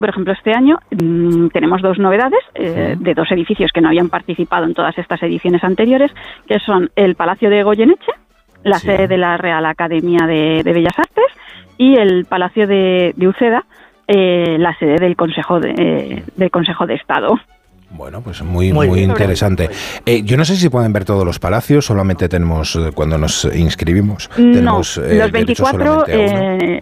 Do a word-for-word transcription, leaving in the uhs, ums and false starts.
Por ejemplo, este año mmm, tenemos dos novedades eh, Sí. de dos edificios que no habían participado en todas estas ediciones anteriores, que son el Palacio de Goyeneche, la Sí. sede de la Real Academia de, de Bellas Artes, y el Palacio de, de Uceda, eh, la sede del Consejo de, eh, del Consejo de Estado. Bueno, pues muy, Muy muy, bien. interesante. Eh, yo no sé si pueden ver todos los palacios, solamente tenemos, eh, cuando nos inscribimos, No, tenemos eh, los derecho veinticuatro solamente a uno. eh,